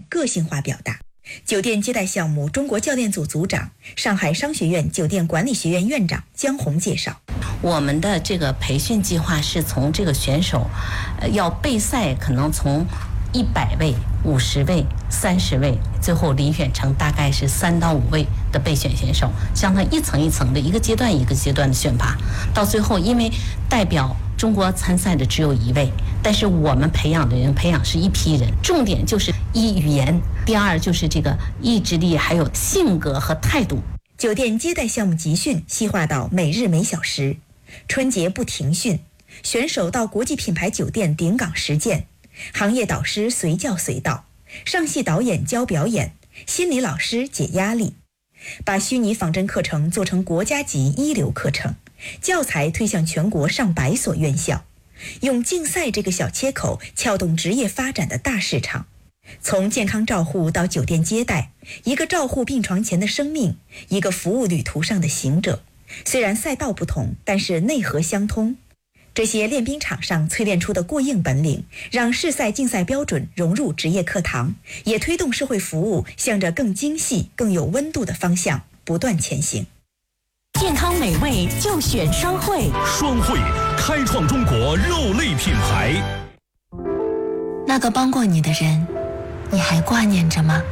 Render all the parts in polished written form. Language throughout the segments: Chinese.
个性化表达。酒店接待项目中国教练组组长、上海商学院酒店管理学院院长江红介绍， 我们的这个培训计划是从这个选手要备赛，可能从100位、50位、30位，最后遴选成大概是3到5位的备选选手，像它一层一层的，一个阶段一个阶段的选拔，到最后因为代表中国参赛的只有1位，但是我们培养是一批人，重点就是一语言，第二就是这个意志力，还有性格和态度。 酒店接待项目集训细化到每日每小时，春节不停训，选手到国际品牌酒店顶岗实践，行业导师随叫随到，上戏导演教表演，心理老师解压力，把虚拟仿真课程做成国家级一流课程，教材推向全国上百所院校，用竞赛这个小切口撬动职业发展的大市场。从健康照护到酒店接待，一个照护病床前的生命，一个服务旅途上的行者。虽然赛道不同，但是内核相通。这些练兵场上淬炼出的过硬本领，让市赛竞赛标准融入职业课堂，也推动社会服务向着更精细、更有温度的方向不断前行。 健康美味就选双汇， 双汇开创中国肉类品牌。 那个帮过你的人，你还挂念着吗？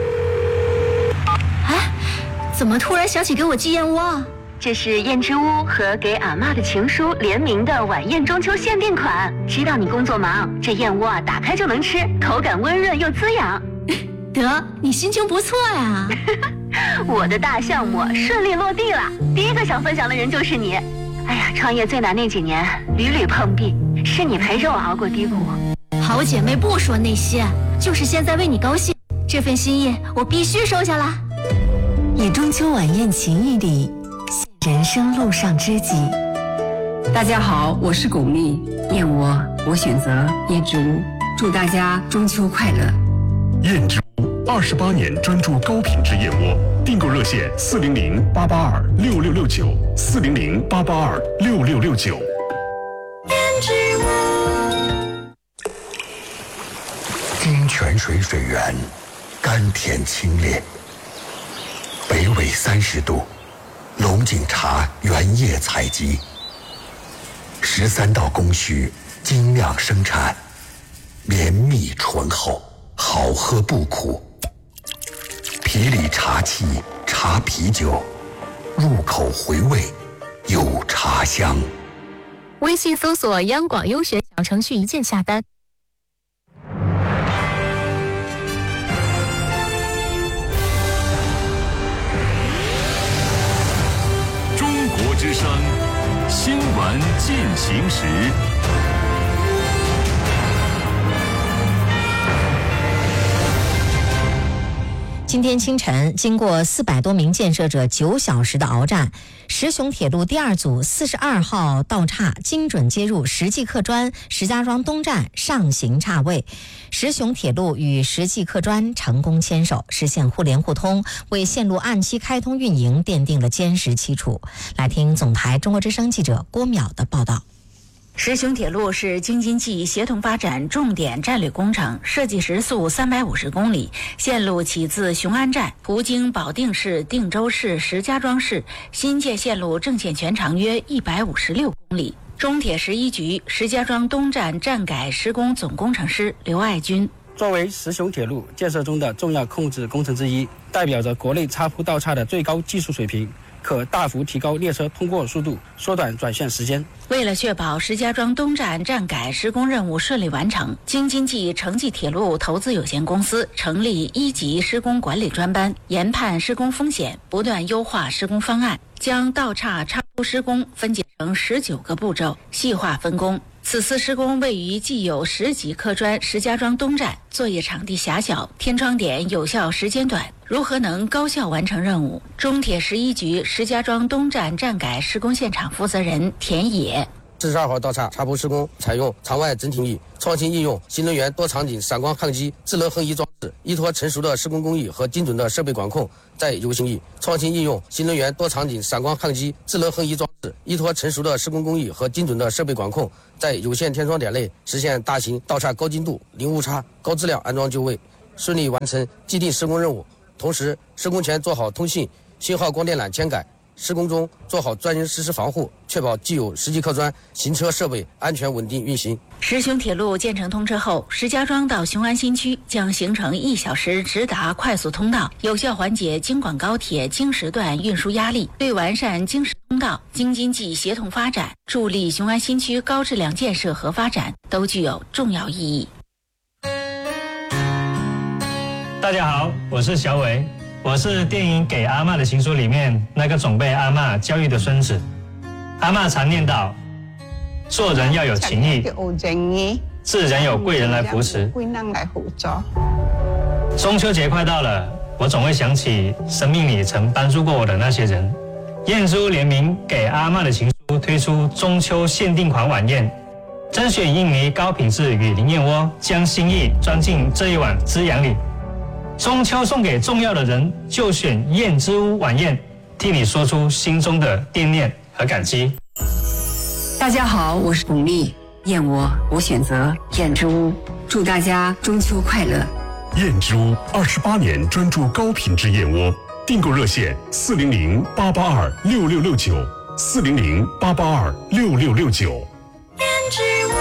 哎，怎么突然想起给我寄燕窝？ 这是燕之屋和给阿嬷的情书联名的晚宴中秋限定款，知道你工作忙，这燕窝啊打开就能吃，口感温润又滋养。 得，你心情不错呀。 我的大项目顺利落地了，第一个想分享的人就是你。哎呀，创业最难那几年屡屡碰壁，是你陪着我熬过低谷。 好姐妹不说那些，就是现在为你高兴，这份心意我必须收下啦。 以中秋晚宴情谊里，人生路上知己。 大家好，我是巩俐，燕窝我选择燕之屋，祝大家中秋快乐。 燕之屋28年专注高品质燕窝，订购热线400-882-6669，400-882-6669。 燕之屋。 金泉水水源，甘甜清冽。北纬30度，龙井茶原叶采集，13道工序精酿生产，绵密醇厚，好喝不苦。皮里茶气，茶啤酒，入口回味，有茶香。 微信搜索央广优选小程序，一键下单。 之声新闻进行时。 今天清晨，经过400多名建设者9小时的鏖战，石雄铁路第2组42号道岔精准接入石际客专石家庄东站上行岔位，石雄铁路与石际客专成功牵手，实现互联互通，为线路按期开通运营奠定了坚实基础。来听总台中国之声记者郭淼的报道。 石雄铁路是京津冀协同发展重点战略工程，设计时速350公里，线路起自雄安站，途经保定市、定州市、石家庄市。新建线路正线全长约156公里。中铁11局石家庄东站站改施工总工程师刘爱军。 作为石雄铁路建设中的重要控制工程之一，代表着国内插铺道岔的最高技术水平，可大幅提高列车通过速度，缩短转线时间。 为了确保石家庄东站站改施工任务顺利完成，京津冀城际铁路投资有限公司成立1级施工管理专班，研判施工风险，不断优化施工方案，将道岔插铺施工分解成19个步骤，细化分工。此次施工位于既有10级客专石家庄东站，作业场地狭小，天窗点有效时间短，如何能高效完成任务？中铁11局石家庄东站站改施工现场负责人田野。 42号道岔插铺施工采用场外整体力，创新应用新能源多场景闪光抗击智能横移装置，依托成熟的施工工艺和精准的设备管控，在有新意创新应用新能源多场景闪光抗击智能横移装置，依托成熟的施工工艺和精准的设备管控，在有限天窗点内实现大型道岔高精度、零误差、高质量安装就位， 顺利完成既定施工任务。同时，施工前做好通信、信号光电缆迁改，施工中做好专人实施防护，确保既有实际客砖、行车设备安全稳定运行。 石雄铁路建成通车后，石家庄到雄安新区将形成1小时直达快速通道，有效缓解京广高铁京石段运输压力，对完善京石通道、京津冀协同发展、助力雄安新区高质量建设和发展都具有重要意义。 大家好，我是小伟，我是电影《给阿嬷的情书》里面那个总被阿嬷教育的孙子。阿嬷常念叨，做人要有情义，自然有贵人来扶持。中秋节快到了，我总会想起生命里曾帮助过我的那些人。燕之屋联名《给阿嬷的情书》推出中秋限定款晚宴，甄选印尼高品质雨林燕窝，将心意装进这一碗滋养里。中秋送给重要的人，就选燕之屋晚宴，替你说出心中的惦念和感激。 大家好，我是巩俐，燕窝我选择燕之屋，祝大家中秋快乐。 燕之屋28年专注高品质燕窝，订购热线400-882-6669，400-882-6669。 燕之屋。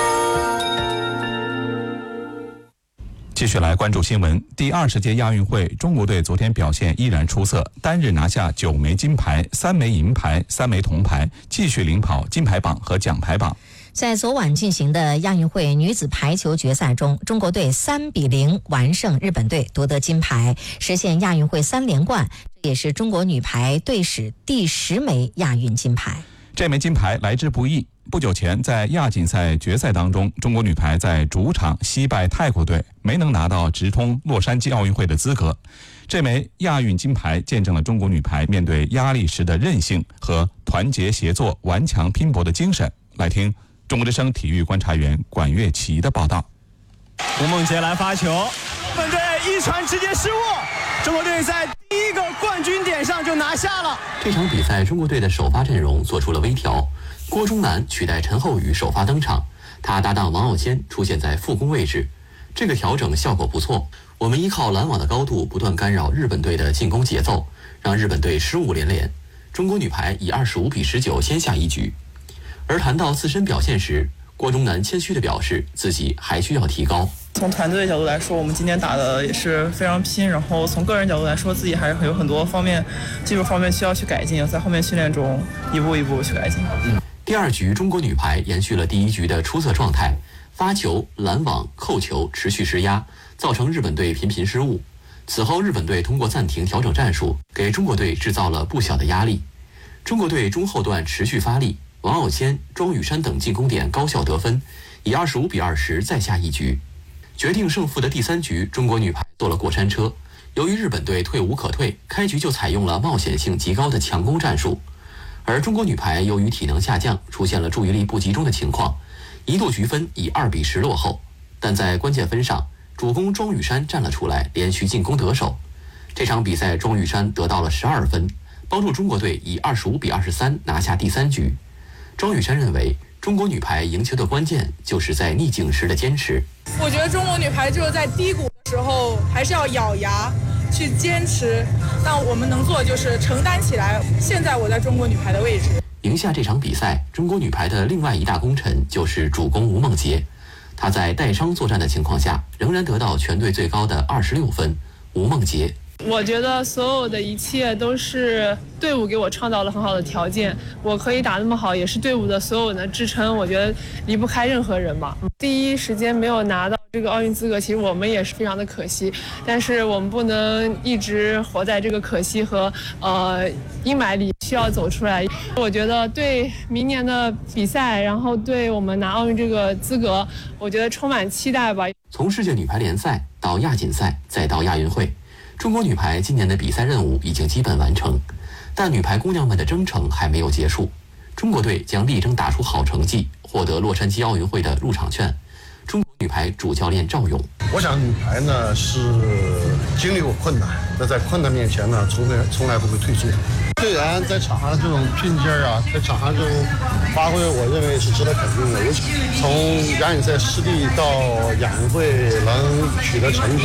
继续来关注新闻。第20届亚运会，中国队昨天表现依然出色，单日拿下9枚金牌、3枚银牌、3枚铜牌，继续领跑金牌榜和奖牌榜。 在昨晚进行的亚运会女子排球决赛中，中国队3-0完胜日本队，夺得金牌，实现亚运会3连冠，这也是中国女排队史第10枚亚运金牌。 这枚金牌来之不易。不久前，在亚锦赛决赛当中，中国女排在主场惜败泰国队，没能拿到直通洛杉矶奥运会的资格。这枚亚运金牌见证了中国女排面对压力时的韧性和团结协作、顽强拼搏的精神。来听中国之声体育观察员管乐琪的报道。 吴梦洁来发球，本队一传直接失误，中国队在第一个冠军点上就拿下了。 这场比赛，中国队的首发阵容做出了微调。郭忠南取代陈厚宇首发登场，他搭档王傲谦出现在副攻位置，这个调整效果不错。我们依靠拦网的高度不断干扰日本队的进攻节奏，让日本队失误连连。中国女排以25-19先下一局。而谈到自身表现时，郭忠南谦虚地表示自己还需要提高。 从团队角度来说，我们今天打的也是非常拼，然后从个人角度来说，自己还是有很多方面技术方面需要去改进，在后面训练中一步一步去改进。 第2局，中国女排延续了第1局的出色状态，发球、拦网、扣球持续施压，造成日本队频频失误。此后，日本队通过暂停调整战术，给中国队制造了不小的压力。中国队中后段持续发力，王傲谦、庄宇珊等进攻点高效得分，以25-20再下一局。决定胜负的第3局，中国女排坐了过山车。由于日本队退无可退，开局就采用了冒险性极高的强攻战术。而中国女排由于体能下降，出现了注意力不集中的情况，一度局分以2-10落后。但在关键分上，主攻庄宇珊站了出来，连续进攻得手。这场比赛，庄宇珊得到了12分，帮助中国队以25-23拿下第3局。庄宇珊认为，中国女排赢球的关键就是在逆境时的坚持。 我觉得中国女排就是在低谷的时候还是要咬牙去坚持，那我们能做的就是承担起来。现在我在中国女排的位置。 赢下这场比赛，中国女排的另外一大功臣就是主攻吴梦洁。她在带伤作战的情况下，仍然得到全队最高的26分。吴梦洁， 我觉得所有的一切都是队伍给我创造了很好的条件，我可以打那么好，也是队伍的所有的支撑，我觉得离不开任何人吧。第一时间没有拿到这个奥运资格，其实我们也是非常的可惜，但是我们不能一直活在这个可惜和阴霾里，需要走出来。我觉得对明年的比赛，然后对我们拿奥运这个资格，我觉得充满期待吧。 从世界女排联赛到亚锦赛，再到亚运会，中国女排今年的比赛任务已经基本完成，但女排姑娘们的征程还没有结束。中国队将力争打出好成绩，获得洛杉矶奥运会的入场券。中国女排主教练赵勇， 我想女排呢是经历过困难，那在困难面前呢，从来不会退缩。队员在场上这种拼劲儿啊，在场上这种发挥，我认为是值得肯定的。尤其从亚锦赛失利到亚运会能取得成绩，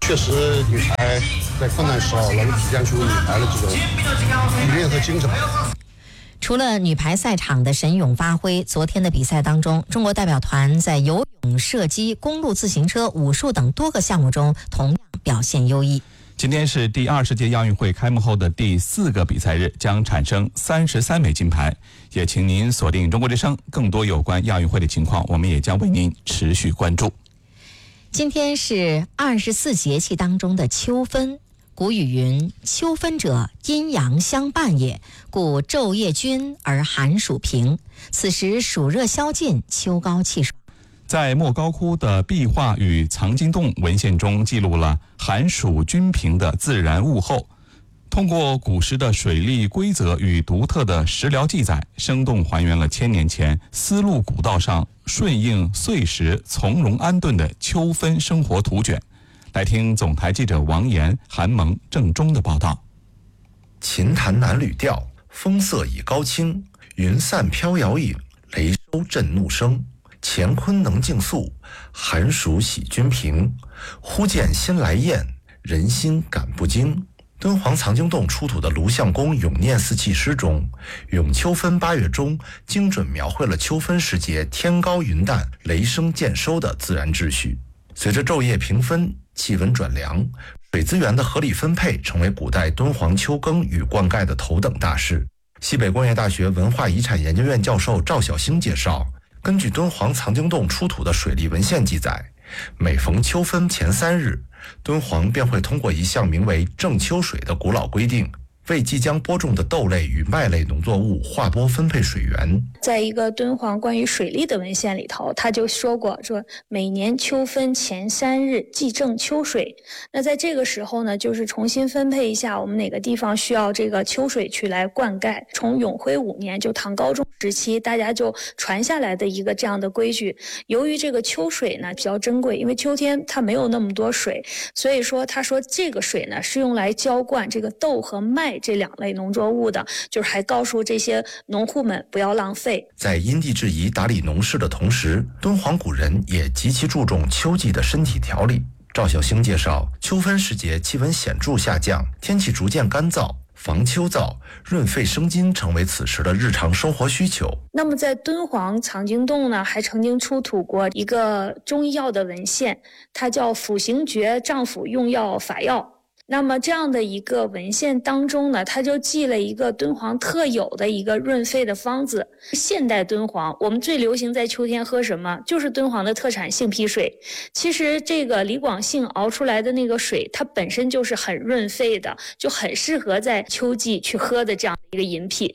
确实，女排在困难时候能体现出女排的这种理念和精神。 除了女排赛场的神勇发挥，昨天的比赛当中，中国代表团在游泳、射击、公路自行车、武术等多个项目中同样表现优异。 今天是第20届亚运会开幕后的第4个比赛日，将产生33枚金牌。也请您锁定中国之声，更多有关亚运会的情况，我们也将为您持续关注。 今天是24节气当中的秋分。古语云：秋分者，阴阳相伴也，故昼夜均而寒暑平。此时暑热消尽，秋高气爽。 在莫高窟的壁画与藏经洞文献中记录了寒暑均平的自然物候，通过古时的水利规则与独特的石料记载，生动还原了1000年前丝路古道上顺应岁时从容安顿的秋分生活图卷。来听总台记者王岩、韩萌、郑中的报道。 琴弹南吕调，风色已高清，云散飘摇影，雷收震怒声。乾坤能竞速，寒暑喜均平。忽见新来雁，人心感不惊。敦煌藏经洞出土的卢相公咏念四气诗中，咏秋分8月中，精准描绘了秋分时节天高云淡、雷声渐收的自然秩序。随着昼夜平分，气温转凉，水资源的合理分配成为古代敦煌秋耕与灌溉的头等大事。西北工业大学文化遗产研究院教授赵小兴介绍，根据敦煌藏经洞出土的水利文献记载，每逢秋分前3日，敦煌便会通过一项名为正秋水的古老规定，为即将播种的豆类与麦类农作物划拨分配水源。 在一个敦煌关于水利的文献里头，他就说过，说每年秋分前3日即正秋水。那在这个时候呢，就是重新分配一下我们哪个地方需要这个秋水去来灌溉。从永徽5年，就唐高宗时期，大家就传下来的一个这样的规矩。由于这个秋水呢比较珍贵，因为秋天它没有那么多水，所以说他说这个水呢是用来浇灌这个豆和麦这2类农作物的，就是还告诉这些农户们不要浪费。 在因地制宜打理农事的同时，敦煌古人也极其注重秋季的身体调理。赵小兴介绍，秋分时节气温显著下降，天气逐渐干燥，防秋燥、润肺生津成为此时的日常生活需求。 那么在敦煌藏经洞呢，还曾经出土过一个中医药的文献，它叫辅行诀脏腑用药法要。那么这样的一个文献当中呢，它就记了一个敦煌特有的一个润肺的方子。现代敦煌我们最流行在秋天喝什么，就是敦煌的特产杏皮水。其实这个李广信熬出来的那个水，它本身就是很润肺的，就很适合在秋季去喝的这样的一个饮品。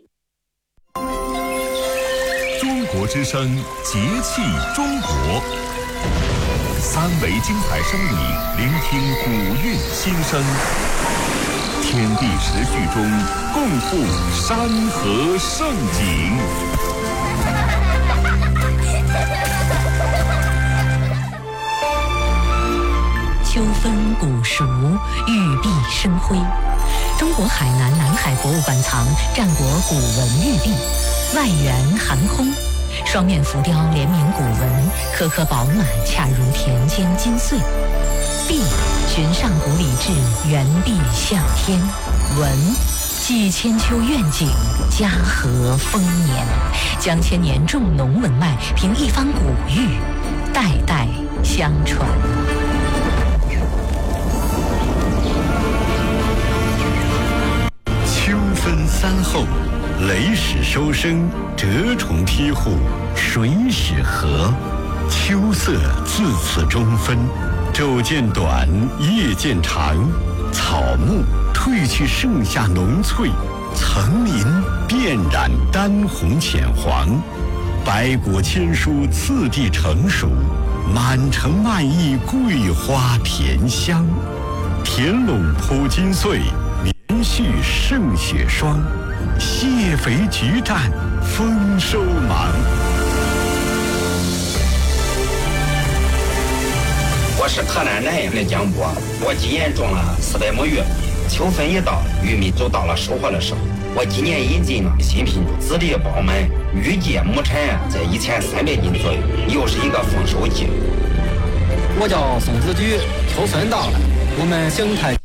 中国之声，节气中国，3维精彩声影，聆听古韵心声，天地时序中共赴山河盛景。 秋分古熟，玉璧生辉。中国海南南海博物馆藏战国古文玉璧，外圆含空，双面浮雕联名古文，颗颗饱满，恰如田间金穗。璧寻上古礼制，原璧向天。文寄千秋愿景，嘉禾丰年，将千年重农文脉凭一方古玉，代代相传。 秋分3后，雷始收声，蛰虫披户，水始和。秋色自此中分，昼渐短，夜渐长，草木褪去盛夏浓翠，层林遍染丹红浅黄，百果千蔬次第成熟，满城漫溢桂花甜香，田垄铺金穗，连续胜雪霜，蟹肥菊绽，丰收忙。 我是河南南阳的江波，我今年种了400亩玉，秋分一到，玉米就到了收获的时候。我今年引进了新品种，籽粒饱满，预计亩产在1300斤左右，又是一个丰收季。 我叫宋子举，秋分到了， 我们邢台